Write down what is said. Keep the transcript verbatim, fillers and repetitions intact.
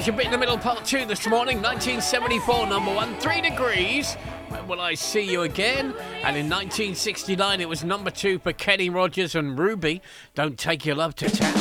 Here's your bit in the middle, part two this morning. nineteen seventy-four, number one, Three Degrees. When Will I See You Again? And in nineteen sixty-nine, it was number two for Kenny Rogers and Ruby. Don't Take Your Love to Town.